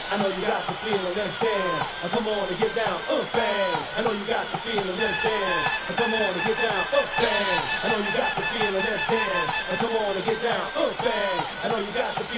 I know you got the feeling, let's dance. Come on and get down, bang. I know you got the feeling, let's dance. Come on and get down, bang. I know you got the feeling, let's dance. Come on and get down, bang. I know you got the feeling.